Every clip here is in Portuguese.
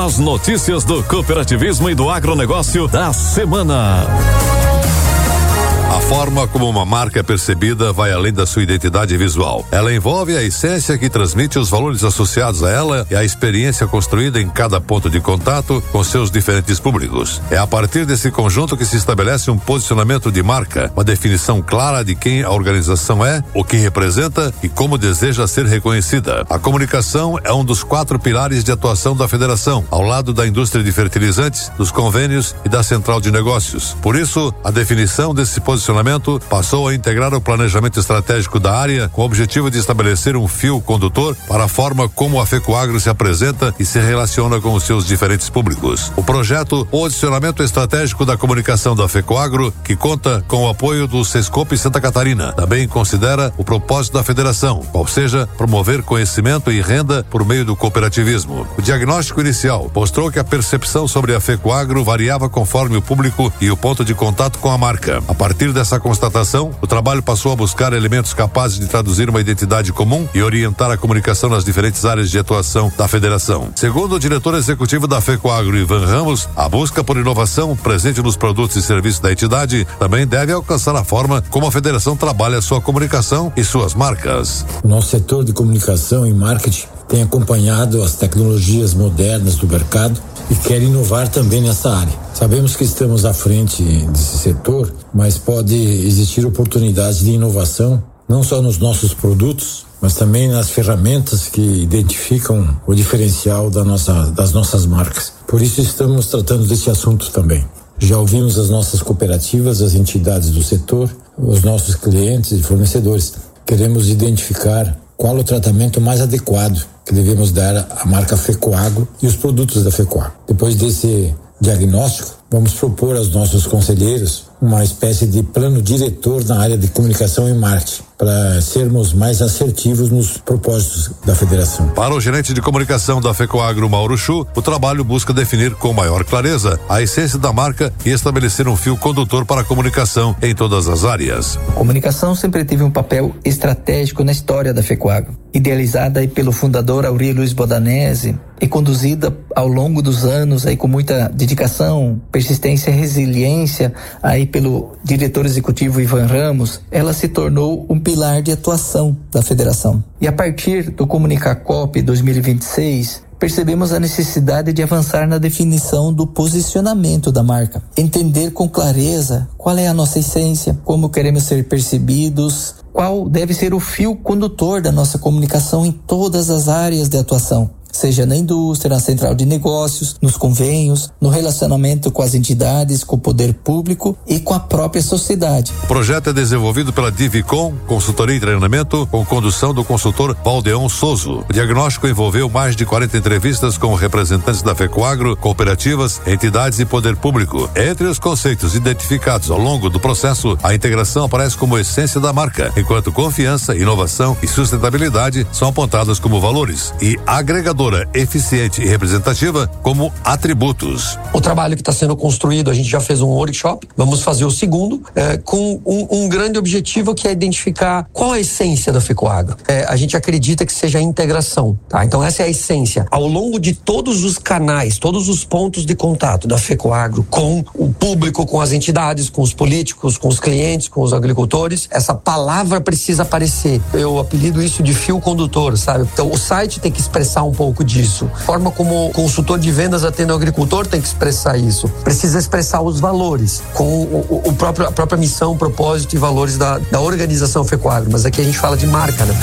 As notícias do cooperativismo e do agronegócio da semana. A forma como uma marca é percebida vai além da sua identidade visual. Ela envolve a essência que transmite os valores associados a ela e a experiência construída em cada ponto de contato com seus diferentes públicos. É a partir desse conjunto que se estabelece um posicionamento de marca, uma definição clara de quem a organização é, o que representa e como deseja ser reconhecida. A comunicação é um dos 4 pilares de atuação da federação, ao lado da indústria de fertilizantes, dos convênios e da central de negócios. Por isso, a definição desse posicionamento passou a integrar o planejamento estratégico da área com o objetivo de estabelecer um fio condutor para a forma como a FECOAGRO se apresenta e se relaciona com os seus diferentes públicos. O projeto Posicionamento Estratégico da Comunicação da FECOAGRO, que conta com o apoio do Sescope Santa Catarina, também considera o propósito da federação, qual seja promover conhecimento e renda por meio do cooperativismo. O diagnóstico inicial mostrou que a percepção sobre a FECOAGRO variava conforme o público e o ponto de contato com a marca. A partir dessa constatação, o trabalho passou a buscar elementos capazes de traduzir uma identidade comum e orientar a comunicação nas diferentes áreas de atuação da federação. Segundo o diretor executivo da FECOAGRO, Ivan Ramos, a busca por inovação presente nos produtos e serviços da entidade também deve alcançar a forma como a federação trabalha sua comunicação e suas marcas. O nosso setor de comunicação e marketing tem acompanhado as tecnologias modernas do mercado e quer inovar também nessa área. Sabemos que estamos à frente desse setor, mas pode existir oportunidades de inovação, não só nos nossos produtos, mas também nas ferramentas que identificam o diferencial das nossas marcas. Por isso estamos tratando desse assunto também. Já ouvimos as nossas cooperativas, as entidades do setor, os nossos clientes e fornecedores. Queremos identificar qual o tratamento mais adequado que devemos dar à marca FECOAGRO e os produtos da FECOAGRO. Depois desse diagnóstico, vamos propor aos nossos conselheiros uma espécie de plano diretor na área de comunicação e marketing, para sermos mais assertivos nos propósitos da federação. Para o gerente de comunicação da FECOAGRO, Mauro Chu, o trabalho busca definir com maior clareza a essência da marca e estabelecer um fio condutor para a comunicação em todas as áreas. A comunicação sempre teve um papel estratégico na história da FECOAGRO. Idealizada aí pelo fundador Auri Luiz Bodanese e conduzida ao longo dos anos aí com muita dedicação, persistência e resiliência aí pelo diretor executivo Ivan Ramos, ela se tornou um pilar de atuação da federação. E a partir do Comunicacop 2026, percebemos a necessidade de avançar na definição do posicionamento da marca, entender com clareza qual é a nossa essência, como queremos ser percebidos, qual deve ser o fio condutor da nossa comunicação em todas as áreas de atuação, seja na indústria, na central de negócios, nos convênios, no relacionamento com as entidades, com o poder público e com a própria sociedade. O projeto é desenvolvido pela Divicom, consultoria e treinamento, com condução do consultor Valdeon Souza. O diagnóstico envolveu mais de 40 entrevistas com representantes da FECOAGRO, cooperativas, entidades e poder público. Entre os conceitos identificados ao longo do processo, a integração aparece como essência da marca, enquanto confiança, inovação e sustentabilidade são apontadas como valores e agregadores eficiente e representativa como atributos. O trabalho que está sendo construído, a gente já fez um workshop, vamos fazer o segundo, com um grande objetivo, que é identificar qual a essência da FECOAGRO. A gente acredita que seja a integração, tá? Então essa é a essência. Ao longo de todos os canais, todos os pontos de contato da FECOAGRO com o público, com as entidades, com os políticos, com os clientes, com os agricultores, essa palavra precisa aparecer. Eu apelido isso de fio condutor, sabe? Então o site tem que expressar um pouco disso. A forma como o consultor de vendas atende o agricultor tem que expressar isso. Precisa expressar os valores, com a própria missão, propósito e valores da organização FECOAGRO. Mas aqui a gente fala de marca, né?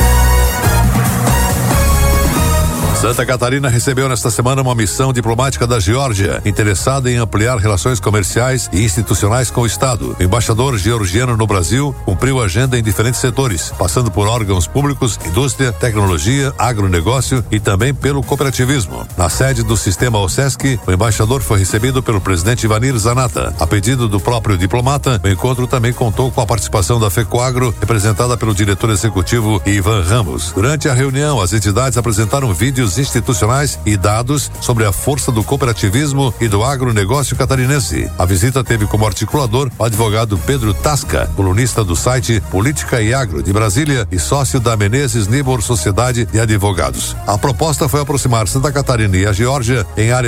Santa Catarina recebeu nesta semana uma missão diplomática da Geórgia, interessada em ampliar relações comerciais e institucionais com o Estado. O embaixador georgiano no Brasil cumpriu a agenda em diferentes setores, passando por órgãos públicos, indústria, tecnologia, agronegócio e também pelo cooperativismo. Na sede do sistema OSESC, o embaixador foi recebido pelo presidente Ivanir Zanata. A pedido do próprio diplomata, o encontro também contou com a participação da FECOAGRO, representada pelo diretor executivo Ivan Ramos. Durante a reunião, as entidades apresentaram vídeos institucionais e dados sobre a força do cooperativismo e do agronegócio catarinense. A visita teve como articulador o advogado Pedro Tasca, colunista do site Política e Agro de Brasília e sócio da Menezes Nibor Sociedade de Advogados. A proposta foi aproximar Santa Catarina e a Geórgia em áreas